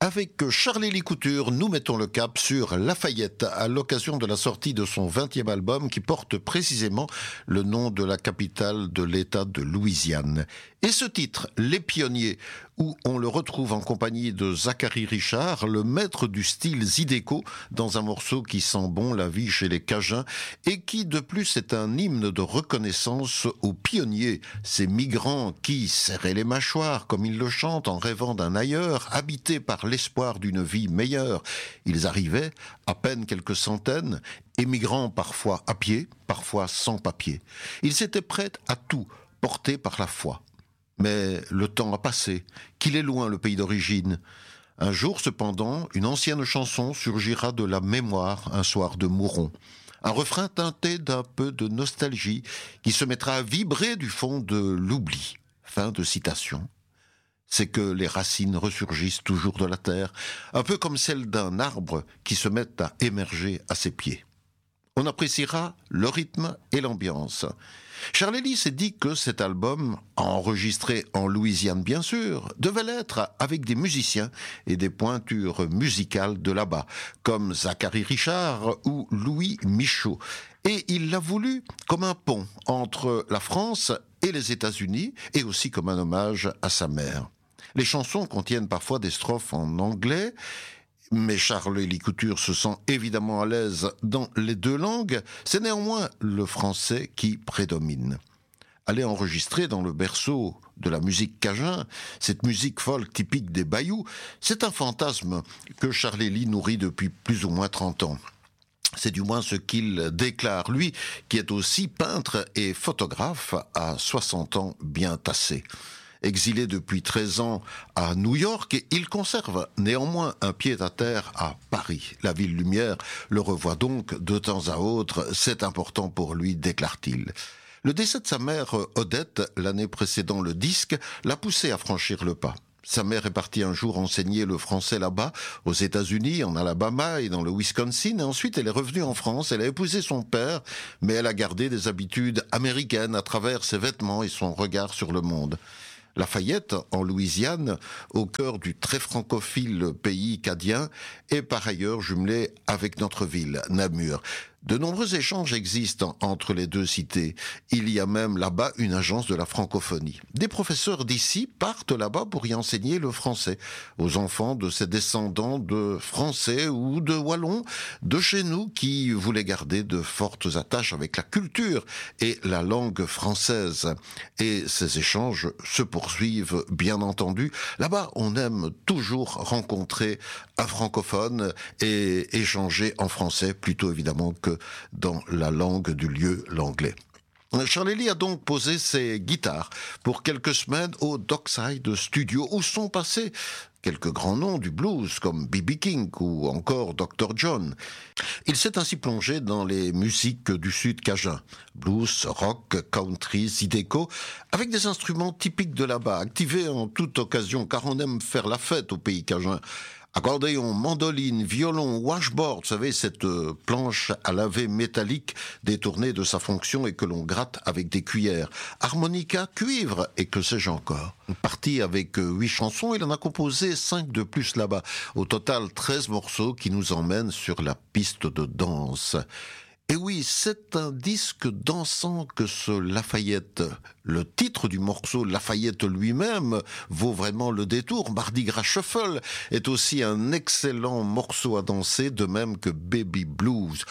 Avec Charlie Couture, nous mettons le cap sur Lafayette à l'occasion de la sortie de son 20e album qui porte précisément le nom de la capitale de l'État de Louisiane. Et ce titre, Les Pionniers, où on le retrouve en compagnie de Zachary Richard, le maître du style zydeco, dans un morceau qui sent bon la vie chez les Cajuns et qui de plus est un hymne de reconnaissance aux pionniers, ces migrants qui serraient les mâchoires comme ils le chantent en rêvant d'un ailleurs, habités par l'espoir d'une vie meilleure. Ils arrivaient, à peine quelques centaines, émigrant parfois à pied, parfois sans papier. Ils étaient prêts à tout, portés par la foi. Mais le temps a passé, qu'il est loin le pays d'origine. Un jour cependant, une ancienne chanson surgira de la mémoire un soir de Mouron. Un refrain teinté d'un peu de nostalgie qui se mettra à vibrer du fond de l'oubli. Fin de citation. C'est que les racines ressurgissent toujours de la terre, un peu comme celles d'un arbre qui se met à émerger à ses pieds. On appréciera le rythme et l'ambiance. Charlie s'est dit que cet album, enregistré en Louisiane bien sûr, devait l'être avec des musiciens et des pointures musicales de là-bas, comme Zachary Richard ou Louis Michaud. Et il l'a voulu comme un pont entre la France et les États-Unis, et aussi comme un hommage à sa mère. Les chansons contiennent parfois des strophes en anglais, mais Charlie Couture se sent évidemment à l'aise dans les deux langues, c'est néanmoins le français qui prédomine. Aller enregistrer dans le berceau de la musique cajun, cette musique folk typique des bayous, c'est un fantasme que Charlie nourrit depuis plus ou moins 30 ans. C'est du moins ce qu'il déclare, lui, qui est aussi peintre et photographe à 60 ans bien tassés. Exilé depuis 13 ans à New York, il conserve néanmoins un pied-à-terre à Paris. La ville lumière le revoit donc de temps à autre, c'est important pour lui, déclare-t-il. Le décès de sa mère Odette, l'année précédant le disque, l'a poussé à franchir le pas. Sa mère est partie un jour enseigner le français là-bas, aux États-Unis, en Alabama et dans le Wisconsin, et ensuite elle est revenue en France, elle a épousé son père, mais elle a gardé des habitudes américaines à travers ses vêtements et son regard sur le monde. Lafayette, en Louisiane, au cœur du très francophile pays cadien, est par ailleurs jumelée avec notre ville, Namur. De nombreux échanges existent entre les deux cités. Il y a même là-bas une agence de la francophonie. Des professeurs d'ici partent là-bas pour y enseigner le français aux enfants de ces descendants de Français ou de Wallons de chez nous qui voulaient garder de fortes attaches avec la culture et la langue française. Et ces échanges se poursuivent, bien entendu. Là-bas, on aime toujours rencontrer un francophone et échanger en français, plutôt évidemment que dans la langue du lieu, l'anglais. Charlie a donc posé ses guitares pour quelques semaines au Dockside Studio où sont passés quelques grands noms du blues comme B.B. King ou encore Dr. John. Il s'est ainsi plongé dans les musiques du sud cajun, blues, rock, country, zydeco, avec des instruments typiques de là-bas, activés en toute occasion car on aime faire la fête au pays cajun. Accordéon, mandoline, violon, washboard, vous savez, cette planche à laver métallique détournée de sa fonction et que l'on gratte avec des cuillères. Harmonica, cuivre et que sais-je encore. Parti avec 8 chansons, il en a composé 5 de plus là-bas. Au total, 13 morceaux qui nous emmènent sur la piste de danse. Et oui, c'est un disque dansant que ce Lafayette. Le titre du morceau Lafayette lui-même vaut vraiment le détour. Mardi Gras Shuffle est aussi un excellent morceau à danser, de même que Baby Blues.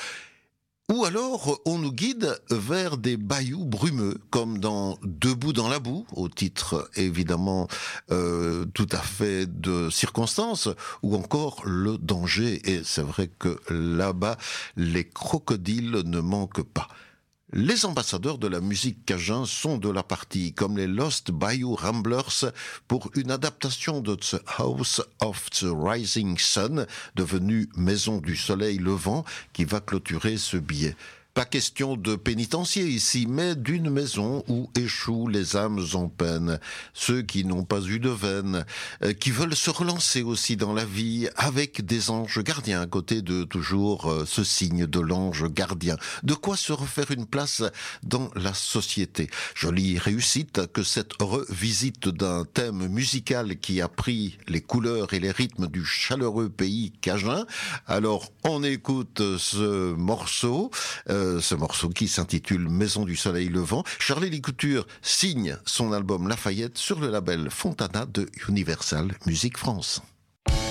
Ou alors, on nous guide vers des bayous brumeux, comme dans Debout dans la boue, au titre évidemment tout à fait de circonstance, ou encore Le danger. Et c'est vrai que là-bas, les crocodiles ne manquent pas. Les ambassadeurs de la musique cajun sont de la partie, comme les Lost Bayou Ramblers, pour une adaptation de The House of the Rising Sun, devenue Maison du Soleil Levant, qui va clôturer ce billet. Pas question de pénitencier ici, mais d'une maison où échouent les âmes en peine, ceux qui n'ont pas eu de veine, qui veulent se relancer aussi dans la vie avec des anges gardiens à côté de toujours ce signe de l'ange gardien. De quoi se refaire une place dans la société. Jolie réussite que cette revisite d'un thème musical qui a pris les couleurs et les rythmes du chaleureux pays cajun. Alors on écoute ce morceau qui s'intitule Maison du Soleil Levant. Charlie Couture signe son album Lafayette sur le label Fontana de Universal Music France.